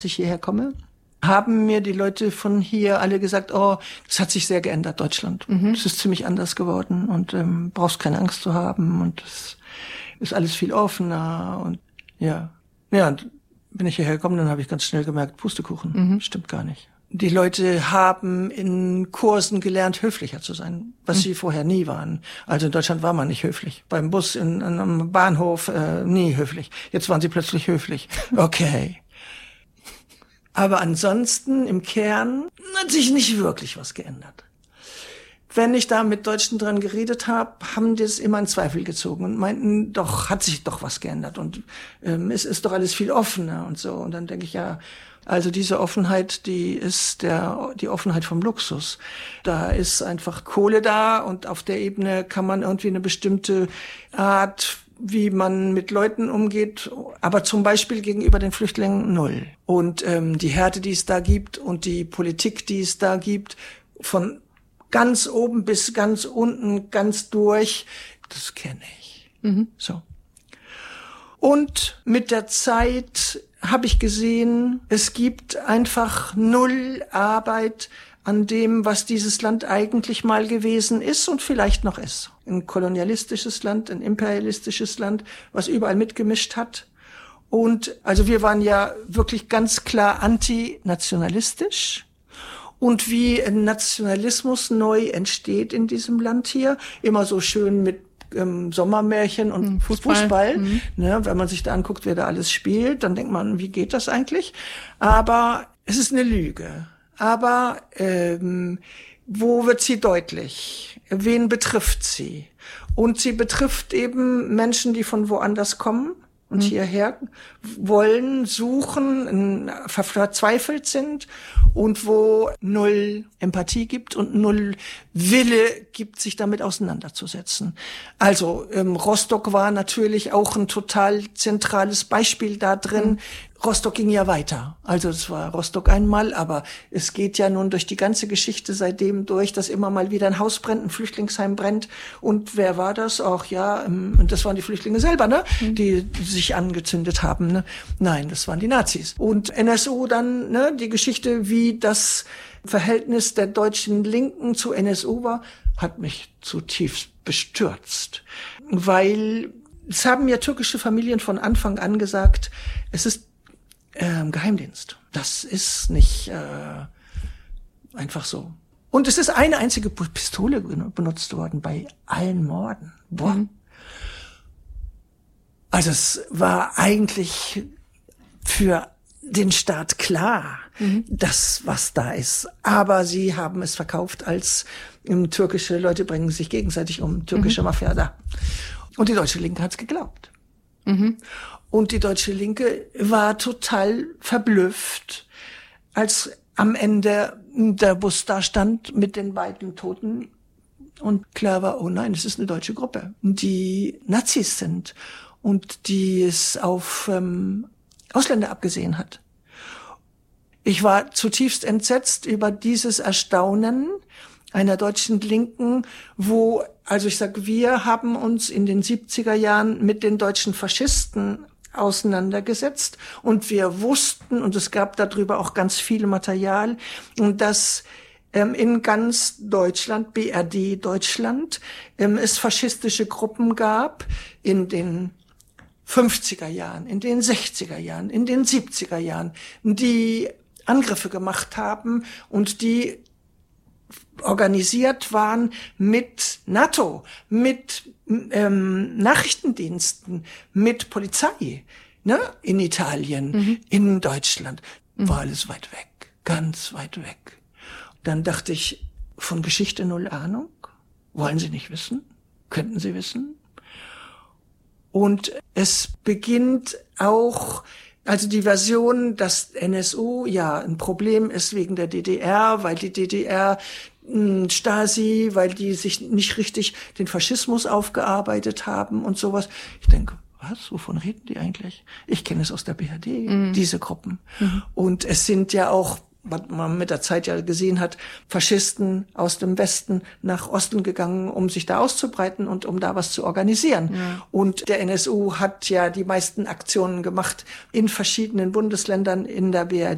ich hierher komme, haben mir die Leute von hier alle gesagt, oh, das hat sich sehr geändert, Deutschland. Es ist ziemlich anders geworden und brauchst keine Angst zu haben und es ist alles viel offener und ja, und bin ich hierher gekommen, dann habe ich ganz schnell gemerkt, Pustekuchen, stimmt gar nicht. Die Leute haben in Kursen gelernt, höflicher zu sein, was sie vorher nie waren. Also in Deutschland war man nicht höflich. Beim Bus, am Bahnhof, nie höflich. Jetzt waren sie plötzlich höflich. Okay. Aber ansonsten im Kern hat sich nicht wirklich was geändert. Wenn ich da mit Deutschen dran geredet habe, haben die es immer in Zweifel gezogen und meinten, doch, hat sich doch was geändert und es ist doch alles viel offener und so. Und dann denke ich, ja, also diese Offenheit, die ist die Offenheit vom Luxus. Da ist einfach Kohle da und auf der Ebene kann man irgendwie eine bestimmte Art, wie man mit Leuten umgeht, aber zum Beispiel gegenüber den Flüchtlingen null. Und die Härte, die es da gibt und die Politik, die es da gibt, von ganz oben bis ganz unten, ganz durch, das kenne ich. So. Und mit der Zeit habe ich gesehen, es gibt einfach null Arbeit an dem, was dieses Land eigentlich mal gewesen ist und vielleicht noch ist. Ein kolonialistisches Land, ein imperialistisches Land, was überall mitgemischt hat. Und also wir waren ja wirklich ganz klar antinationalistisch. Und wie ein Nationalismus neu entsteht in diesem Land hier, immer so schön mit Sommermärchen und Fußball. Ne, wenn man sich da anguckt, wer da alles spielt, dann denkt man, wie geht das eigentlich? Aber es ist eine Lüge. Aber wo wird sie deutlich? Wen betrifft sie? Und sie betrifft eben Menschen, die von woanders kommen und hierher wollen, suchen, verzweifelt sind und wo null Empathie gibt und null Wille gibt, sich damit auseinanderzusetzen. Also Rostock war natürlich auch ein total zentrales Beispiel da drin. Rostock ging ja weiter. Also es war Rostock einmal, aber es geht ja nun durch die ganze Geschichte seitdem durch, dass immer mal wieder ein Haus brennt, ein Flüchtlingsheim brennt. Und wer war das? Ach ja, und das waren die Flüchtlinge selber, ne? Die sich angezündet haben. Ne? Nein, das waren die Nazis. Und NSU dann, ne? Die Geschichte, wie das Verhältnis der deutschen Linken zu NSU war, hat mich zutiefst bestürzt. Weil es haben ja türkische Familien von Anfang an gesagt, es ist Geheimdienst. Das ist nicht einfach so. Und es ist eine einzige Pistole benutzt worden bei allen Morden. Boah. Also es war eigentlich für den Staat klar, das, was da ist. Aber sie haben es verkauft als türkische Leute bringen sich gegenseitig um, türkische Mafia da. Und die deutsche Linke hat's geglaubt. Und die deutsche Linke war total verblüfft, als am Ende der Bus da stand mit den beiden Toten und klar war, oh nein, es ist eine deutsche Gruppe, die Nazis sind und die es auf Ausländer abgesehen hat. Ich war zutiefst entsetzt über dieses Erstaunen einer deutschen Linken, wo, also ich sage, wir haben uns in den 70er Jahren mit den deutschen Faschisten auseinandergesetzt und wir wussten, und es gab darüber auch ganz viel Material, dass in ganz Deutschland, BRD Deutschland, es faschistische Gruppen gab in den 50er Jahren, in den 60er Jahren, in den 70er Jahren, die Angriffe gemacht haben und die organisiert waren mit NATO, mit Nachrichtendiensten, mit Polizei, ne, in Italien, in Deutschland. War alles weit weg, ganz weit weg. Dann dachte ich, von Geschichte null Ahnung. Wollen Sie nicht wissen? Könnten Sie wissen? Und es beginnt auch, also die Version, dass NSU ja ein Problem ist wegen der DDR, weil die DDR Stasi, weil die sich nicht richtig den Faschismus aufgearbeitet haben und sowas. Ich denke, was? Wovon reden die eigentlich? Ich kenne es aus der BRD, diese Gruppen. Und es sind ja auch, was man mit der Zeit ja gesehen hat, Faschisten aus dem Westen nach Osten gegangen, um sich da auszubreiten und um da was zu organisieren. Ja. Und der NSU hat ja die meisten Aktionen gemacht in verschiedenen Bundesländern in der BRD.